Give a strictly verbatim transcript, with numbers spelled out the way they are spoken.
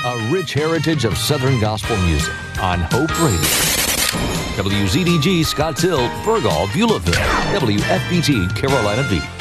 A rich heritage of Southern gospel music on Hope Radio. W Z D G Scotts Hill, Burgall, Beulahville. W F B T Carolina Beach.